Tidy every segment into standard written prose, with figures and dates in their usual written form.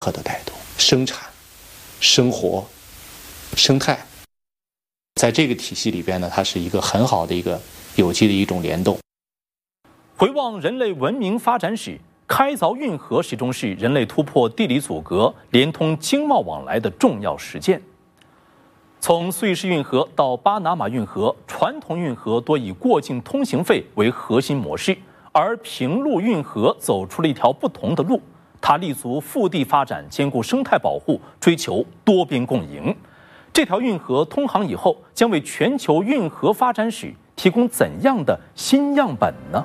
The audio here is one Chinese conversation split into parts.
合的态度，生产、生活、生态，在这个体系里边呢，它是一个很好的一个有机的一种联动。 回望人类文明发展史，开凿运河始终是人类突破地理阻隔、连通经贸往来的重要实践。从苏伊士运河到巴拿马运河，传统运河多以过境通行费为核心模式，而平陆运河走出了一条不同的路。它立足腹地发展，兼顾生态保护，追求多边共赢。这条运河通航以后，将为全球运河发展史提供怎样的新样本呢？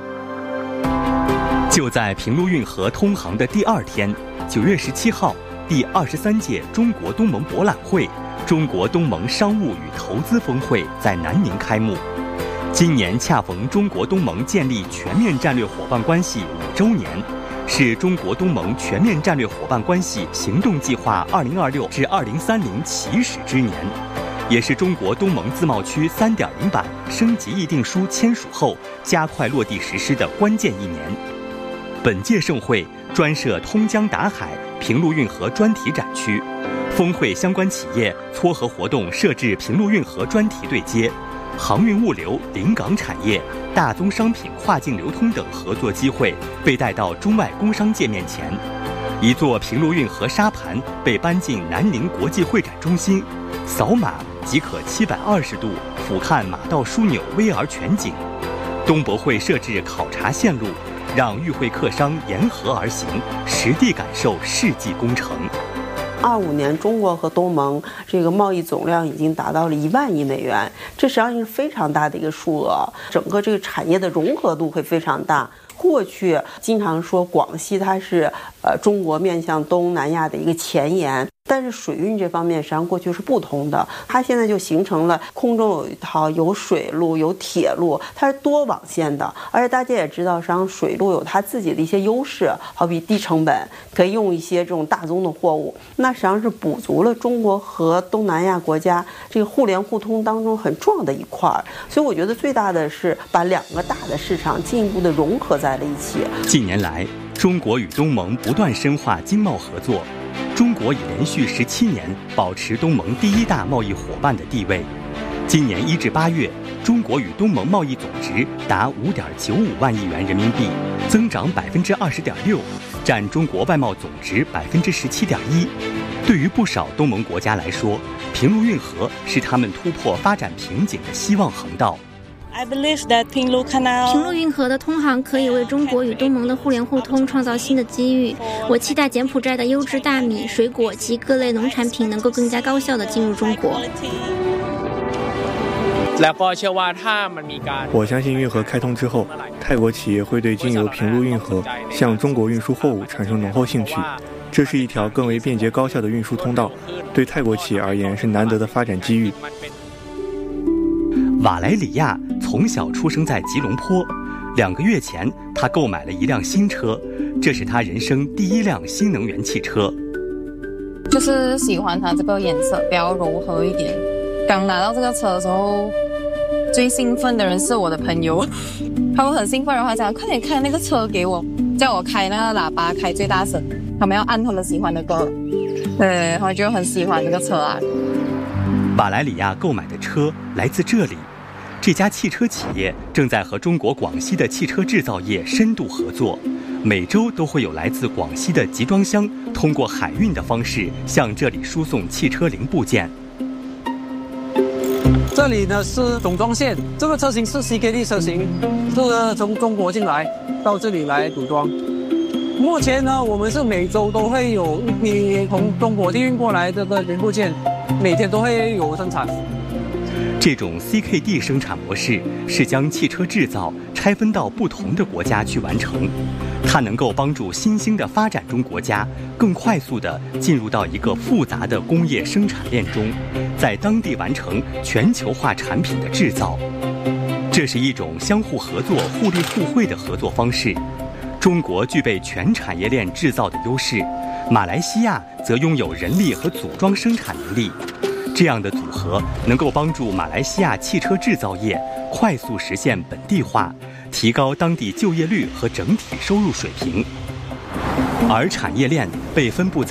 就在平陆运河通航的第2天，9月17号，第23届中国东盟博览会、中国东盟商务与投资峰会在南宁开幕。今年恰逢中国东盟建立全面战略伙伴关系5周年，是中国东盟全面战略伙伴关系行动计划2026至2030起始之年，也是中国东盟自贸区3.0版升级议定书签署后加快落地实施的关键一年。本届盛会专设通江达海平陆运河专题展区，峰会相关企业撮合活动设置平陆运河专题对接，航运物流、临港产业、大宗商品跨境流通等合作机会被带到中外工商界面前。一座平陆运河沙盘被搬进南宁国际会展中心，扫码即可720度俯瞰马道枢纽 VR 全景。东博会设置考察线路，让与会客商沿河而行，实地感受世纪工程。 25年，中国和东盟这个贸易总量已经达到了1万亿美元，这实际上是非常大的一个数额，整个这个产业的融合度会非常大。过去经常说广西它是中国面向东南亚的一个前沿，但是水运这方面实际上过去是不通的，它现在就形成了空中有一套，有水路有铁路，它是多网线的。而且大家也知道，实际上水路有它自己的一些优势，好比低成本，可以用一些这种大宗的货物，那实际上是补足了中国和东南亚国家这个互联互通当中很重要的一块。所以我觉得最大的是把2个大的市场进一步的融合在了一起。 近年来，中国与东盟不断深化经贸合作，中国已连续17年保持东盟第1大贸易伙伴的地位。今年1至8月，中国与东盟贸易总值达5.95万亿元人民币，增长20.6%，占中国外贸总值17.1%。对于不少东盟国家来说，平陆运河是他们突破发展瓶颈的希望航道。 平陆运河的通航可以为中国与东盟的互联互通创造新的机遇。我期待柬埔寨的优质大米、水果及各类农产品能够更加高效地进入中国。 我相信运河开通之后，泰国企业会对经由平陆运河向中国运输货物产生浓厚兴趣。这是一条更为便捷高效的运输通道，对泰国企业而言是难得的发展机遇。 瓦莱里亚从小出生在吉隆坡，2个月前他购买了一辆新车，这是他人生第1辆新能源汽车。 就是喜欢它这个颜色比较柔和一点。刚拿到这个车的时候，最兴奋的人是我的朋友，他们很兴奋，然后讲快点开那个车给我，叫我开那个喇叭开最大声，他们要按他们喜欢的歌。对，我就很喜欢这个车啊。 瓦莱里亚购买的车来自这里，这家汽车企业正在和中国广西的汽车制造业深度合作，每周都会有来自广西的集装箱通过海运的方式向这里输送汽车零部件。 这里呢是总装线，这个车型是 CKD 车型，是从中国进来到这里来组装。目前呢，我们是每周都会有一批从中国运过来这个零部件，每天都会有生产。 这种 CKD 生产模式是将汽车制造拆分到不同的国家去完成，它能够帮助新兴的发展中国家更快速地进入到一个复杂的工业生产链中，在当地完成全球化产品的制造。这是一种相互合作、互利互惠的合作方式。中国具备全产业链制造的优势，马来西亚则拥有人力和组装生产能力。这样的组合能够帮助马来西亚汽车制造业快速实现本地化，提高当地就业率和整体收入水平。而产业链被分布在